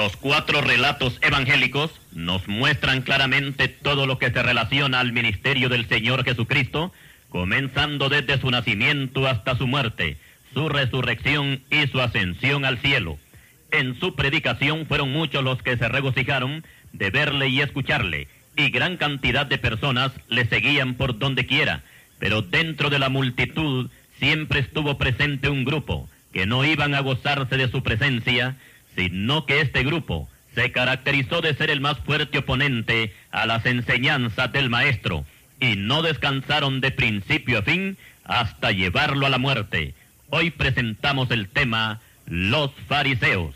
Los 4 relatos evangélicos nos muestran claramente todo lo que se relaciona al ministerio del Señor Jesucristo, comenzando desde su nacimiento hasta su muerte, su resurrección y su ascensión al cielo. En su predicación fueron muchos los que se regocijaron de verle y escucharle, y gran cantidad de personas le seguían por donde quiera, pero dentro de la multitud siempre estuvo presente un grupo que no iban a gozarse de su presencia, sino que este grupo se caracterizó de ser el más fuerte oponente a las enseñanzas del Maestro, y no descansaron de principio a fin hasta llevarlo a la muerte. Hoy presentamos el tema, los fariseos.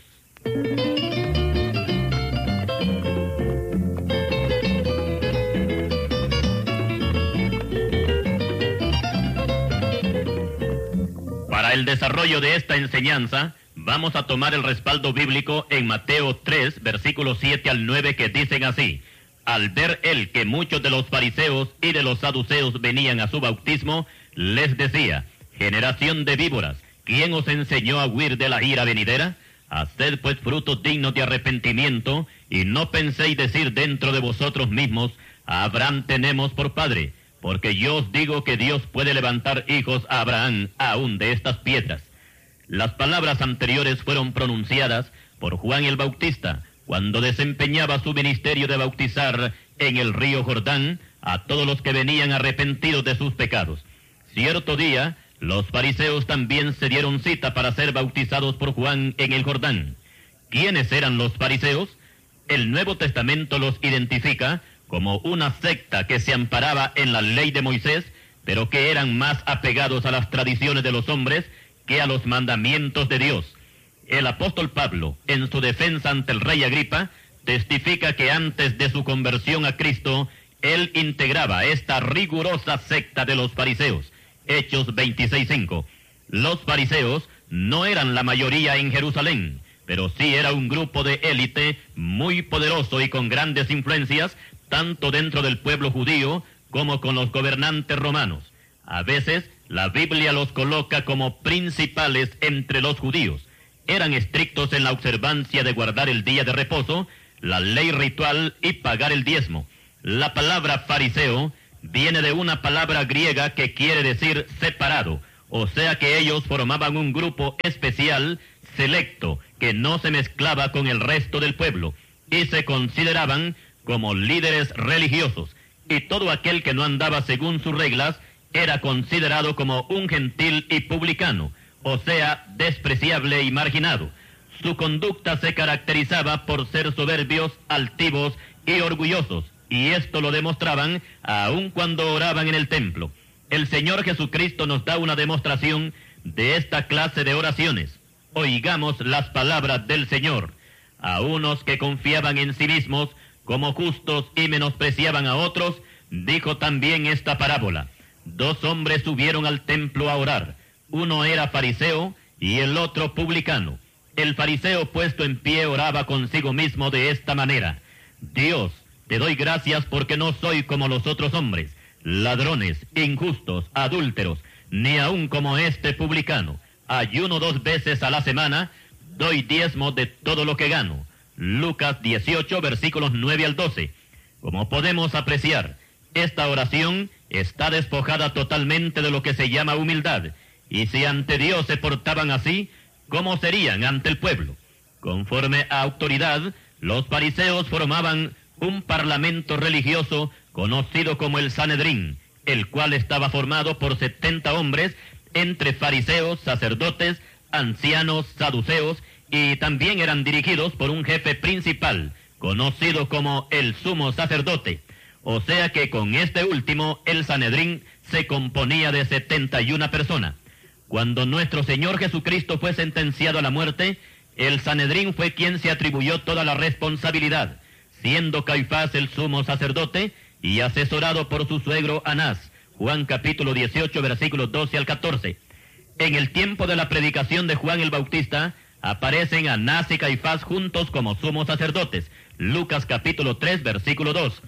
Para el desarrollo de esta enseñanza, vamos a tomar el respaldo bíblico en Mateo 3, versículos 7 al 9, que dicen así: Al ver él que muchos de los fariseos y de los saduceos venían a su bautismo, les decía: generación de víboras, ¿quién os enseñó a huir de la ira venidera? Haced pues frutos dignos de arrepentimiento, y no penséis decir dentro de vosotros mismos: a Abraham tenemos por padre, porque yo os digo que Dios puede levantar hijos a Abraham aún de estas piedras. Las palabras anteriores fueron pronunciadas por Juan el Bautista, cuando desempeñaba su ministerio de bautizar en el río Jordán a todos los que venían arrepentidos de sus pecados. Cierto día, los fariseos también se dieron cita para ser bautizados por Juan en el Jordán. ¿Quiénes eran los fariseos? El Nuevo Testamento los identifica como una secta que se amparaba en la ley de Moisés, pero que eran más apegados a las tradiciones de los hombres que a los mandamientos de Dios. El apóstol Pablo, en su defensa ante el rey Agripa, testifica que antes de su conversión a Cristo, él integraba esta rigurosa secta de los fariseos. Hechos 26:5. Los fariseos no eran la mayoría en Jerusalén, pero sí era un grupo de élite muy poderoso y con grandes influencias, tanto dentro del pueblo judío como con los gobernantes romanos. A veces, la Biblia los coloca como principales entre los judíos. Eran estrictos en la observancia de guardar el día de reposo, la ley ritual y pagar el diezmo. La palabra fariseo viene de una palabra griega que quiere decir separado, o sea que ellos formaban un grupo especial, selecto, que no se mezclaba con el resto del pueblo, y se consideraban como líderes religiosos, y todo aquel que no andaba según sus reglas era considerado como un gentil y publicano, o sea, despreciable y marginado. Su conducta se caracterizaba por ser soberbios, altivos y orgullosos, y esto lo demostraban aun cuando oraban en el templo. El Señor Jesucristo nos da una demostración de esta clase de oraciones. Oigamos las palabras del Señor. A unos que confiaban en sí mismos como justos y menospreciaban a otros, dijo también esta parábola: 2 hombres subieron al templo a orar. Uno era fariseo y el otro publicano. El fariseo, puesto en pie, oraba consigo mismo de esta manera: Dios, te doy gracias porque no soy como los otros hombres, ladrones, injustos, adúlteros, ni aun como este publicano. Ayuno 2 veces a la semana, doy diezmo de todo lo que gano. Lucas 18, versículos 9 al 12. Como podemos apreciar, esta oración está despojada totalmente de lo que se llama humildad, y si ante Dios se portaban así, ¿cómo serían ante el pueblo? Conforme a autoridad, los fariseos formaban un parlamento religioso conocido como el Sanedrín, el cual estaba formado por 70 hombres, entre fariseos, sacerdotes, ancianos, saduceos, y también eran dirigidos por un jefe principal, conocido como el sumo sacerdote. O sea que con este último, el Sanedrín se componía de 71 personas. Cuando nuestro Señor Jesucristo fue sentenciado a la muerte, el Sanedrín fue quien se atribuyó toda la responsabilidad, siendo Caifás el sumo sacerdote y asesorado por su suegro Anás. Juan capítulo 18, versículos 12 al 14. En el tiempo de la predicación de Juan el Bautista, aparecen Anás y Caifás juntos como sumos sacerdotes. Lucas capítulo 3, versículo 2.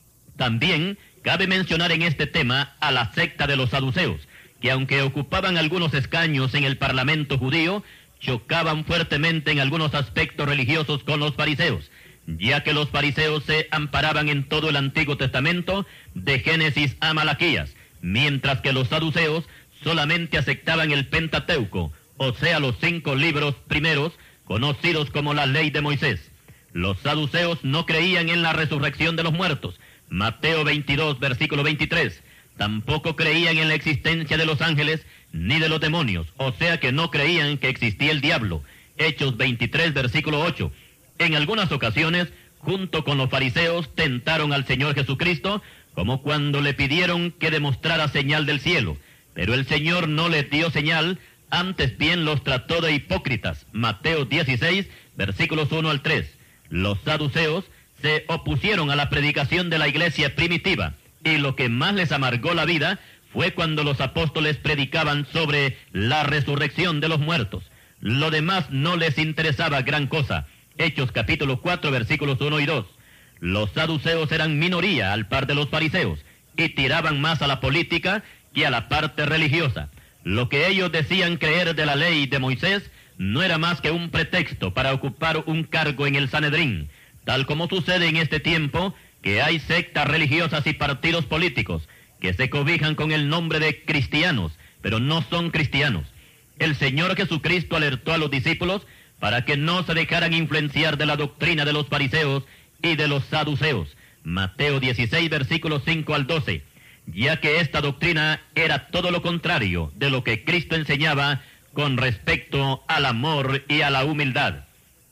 También cabe mencionar en este tema a la secta de los saduceos, que aunque ocupaban algunos escaños en el parlamento judío, chocaban fuertemente en algunos aspectos religiosos con los fariseos, ya que los fariseos se amparaban en todo el Antiguo Testamento, de Génesis a Malaquías, mientras que los saduceos solamente aceptaban el Pentateuco, o sea, los 5 libros primeros, conocidos como la ley de Moisés. Los saduceos no creían en la resurrección de los muertos, Mateo 22, versículo 23. Tampoco creían en la existencia de los ángeles ni de los demonios, o sea que no creían que existía el diablo, Hechos 23, versículo 8. En algunas ocasiones, junto con los fariseos, tentaron al Señor Jesucristo, como cuando le pidieron que demostrara señal del cielo. Pero el Señor no les dio señal, antes bien los trató de hipócritas. Mateo 16, versículos 1 al 3. Los saduceos se opusieron a la predicación de la iglesia primitiva, y lo que más les amargó la vida fue cuando los apóstoles predicaban sobre la resurrección de los muertos. Lo demás no les interesaba gran cosa. Hechos capítulo 4, versículos 1 y 2. Los saduceos eran minoría al par de los fariseos, y tiraban más a la política que a la parte religiosa. Lo que ellos decían creer de la ley de Moisés no era más que un pretexto para ocupar un cargo en el Sanedrín, tal como sucede en este tiempo, que hay sectas religiosas y partidos políticos que se cobijan con el nombre de cristianos, pero no son cristianos. El Señor Jesucristo alertó a los discípulos para que no se dejaran influenciar de la doctrina de los fariseos y de los saduceos. Mateo 16, versículos 5 al 12, ya que esta doctrina era todo lo contrario de lo que Cristo enseñaba con respecto al amor y a la humildad.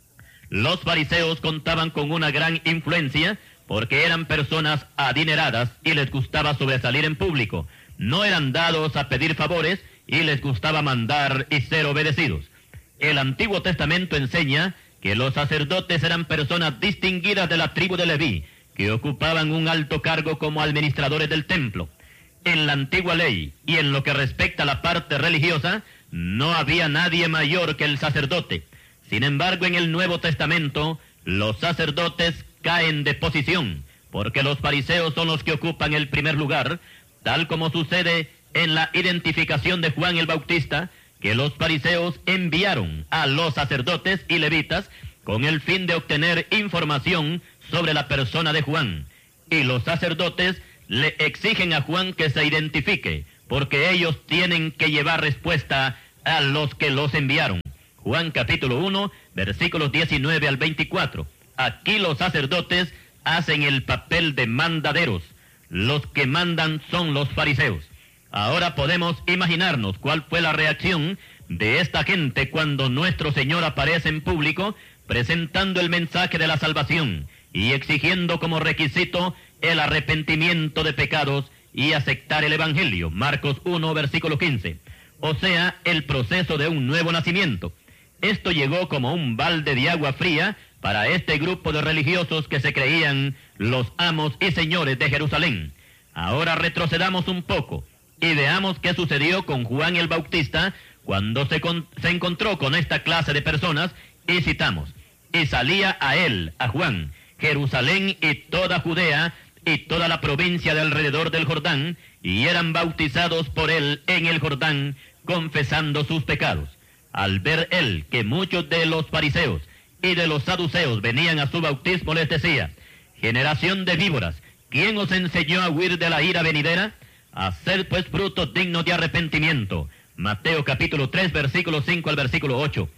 Los fariseos contaban con una gran influencia porque eran personas adineradas y les gustaba sobresalir en público. No eran dados a pedir favores y les gustaba mandar y ser obedecidos. El Antiguo Testamento enseña que los sacerdotes eran personas distinguidas de la tribu de Leví, que ocupaban un alto cargo como administradores del templo. En la antigua ley y en lo que respecta a la parte religiosa, no había nadie mayor que el sacerdote. Sin embargo, en el Nuevo Testamento, los sacerdotes caen de posición, porque los fariseos son los que ocupan el primer lugar, tal como sucede en la identificación de Juan el Bautista, que los fariseos enviaron a los sacerdotes y levitas con el fin de obtener información sobre la persona de Juan. Y los sacerdotes le exigen a Juan que se identifique, porque ellos tienen que llevar respuesta a los que los enviaron. Juan capítulo 1, versículos 19 al 24. Aquí los sacerdotes hacen el papel de mandaderos. Los que mandan son los fariseos. Ahora podemos imaginarnos cuál fue la reacción de esta gente cuando nuestro Señor aparece en público presentando el mensaje de la salvación y exigiendo como requisito el arrepentimiento de pecados y aceptar el Evangelio. Marcos 1, versículo 15. O sea, el proceso de un nuevo nacimiento. Esto llegó como un balde de agua fría para este grupo de religiosos que se creían los amos y señores de Jerusalén. Ahora retrocedamos un poco y veamos qué sucedió con Juan el Bautista cuando se encontró con esta clase de personas, y citamos: y salía a él, a Juan, Jerusalén y toda Judea y toda la provincia de alrededor del Jordán, y eran bautizados por él en el Jordán, confesando sus pecados. Al ver él que muchos de los fariseos y de los saduceos venían a su bautismo, les decía: generación de víboras, ¿quién os enseñó a huir de la ira venidera? Haced pues frutos dignos de arrepentimiento. Mateo capítulo 3, versículo 5 al versículo 8.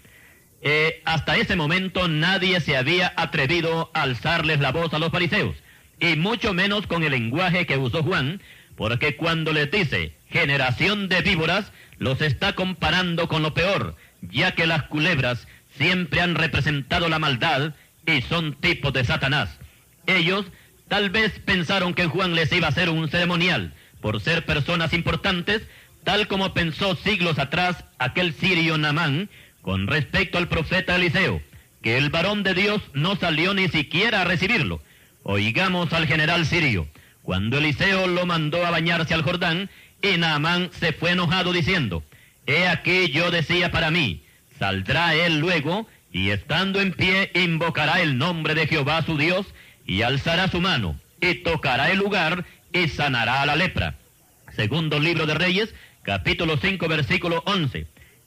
Hasta ese momento nadie se había atrevido a alzarles la voz a los fariseos, y mucho menos con el lenguaje que usó Juan, porque cuando les dice generación de víboras, los está comparando con lo peor, ya que las culebras siempre han representado la maldad y son tipos de Satanás. Ellos tal vez pensaron que Juan les iba a hacer un ceremonial por ser personas importantes, tal como pensó siglos atrás aquel sirio Naamán con respecto al profeta Eliseo, que el varón de Dios no salió ni siquiera a recibirlo. Oigamos al general sirio, cuando Eliseo lo mandó a bañarse al Jordán, y Naamán se fue enojado diciendo: he aquí yo decía para mí, saldrá él luego, y estando en pie invocará el nombre de Jehová su Dios, y alzará su mano, y tocará el lugar, y sanará a la lepra. Segundo libro de Reyes, capítulo 5, versículo 11.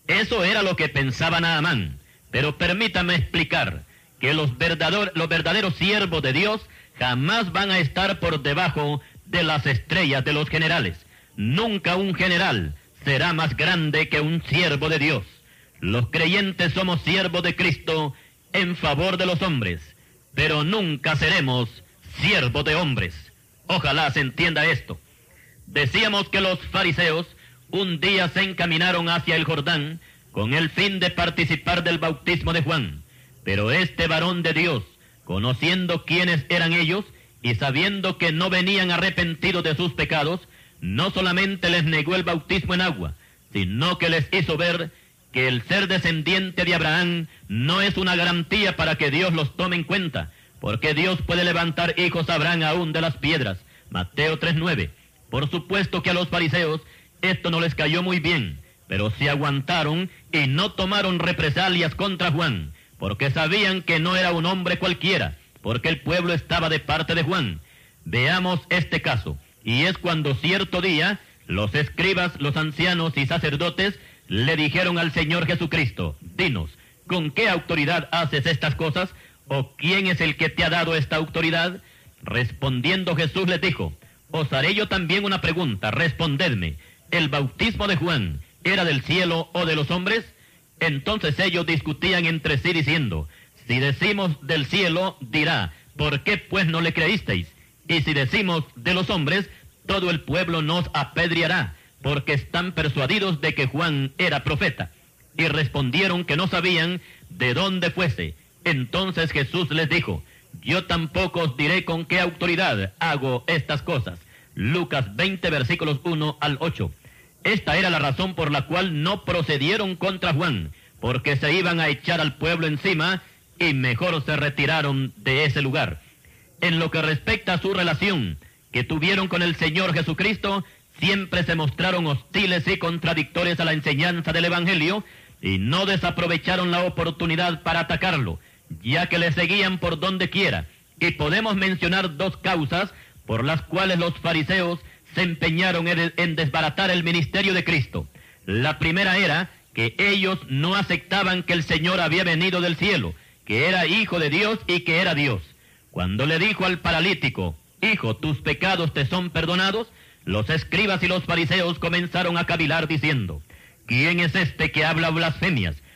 Eso era lo que pensaba Naamán. Pero permítame explicar que los verdaderos siervos de Dios jamás van a estar por debajo de las estrellas de los generales. Nunca un general será más grande que un siervo de Dios. Los creyentes somos siervos de Cristo en favor de los hombres, pero nunca seremos siervos de hombres. Ojalá se entienda esto. Decíamos que los fariseos un día se encaminaron hacia el Jordán con el fin de participar del bautismo de Juan. Pero este varón de Dios, conociendo quiénes eran ellos y sabiendo que no venían arrepentidos de sus pecados, no solamente les negó el bautismo en agua, sino que les hizo ver que el ser descendiente de Abraham no es una garantía para que Dios los tome en cuenta, porque Dios puede levantar hijos a Abraham aún de las piedras. Mateo 3:9. Por supuesto que a los fariseos esto no les cayó muy bien, pero se aguantaron y no tomaron represalias contra Juan, porque sabían que no era un hombre cualquiera, porque el pueblo estaba de parte de Juan. Veamos este caso, y es cuando cierto día los escribas, los ancianos y sacerdotes le dijeron al Señor Jesucristo: dinos, ¿con qué autoridad haces estas cosas? ¿O quién es el que te ha dado esta autoridad? Respondiendo Jesús les dijo: os haré yo también una pregunta, respondedme. ¿El bautismo de Juan era del cielo o de los hombres? Entonces ellos discutían entre sí diciendo: si decimos del cielo, dirá, ¿por qué pues no le creísteis? Y si decimos de los hombres, todo el pueblo nos apedreará, porque están persuadidos de que Juan era profeta. Y respondieron que no sabían de dónde fuese. Entonces Jesús les dijo: yo tampoco os diré con qué autoridad hago estas cosas. Lucas 20, versículos 1 al 8. Esta era la razón por la cual no procedieron contra Juan, porque se iban a echar al pueblo encima y mejor se retiraron de ese lugar. En lo que respecta a su relación que tuvieron con el Señor Jesucristo, siempre se mostraron hostiles y contradictorios a la enseñanza del Evangelio y no desaprovecharon la oportunidad para atacarlo, ya que le seguían por donde quiera. Y podemos mencionar dos causas por las cuales los fariseos se empeñaron en desbaratar el ministerio de Cristo. La primera era que ellos no aceptaban que el Señor había venido del cielo, que era hijo de Dios y que era Dios. Cuando le dijo al paralítico: hijo, tus pecados te son perdonados, los escribas y los fariseos comenzaron a cavilar diciendo: ¿quién es este que habla blasfemias?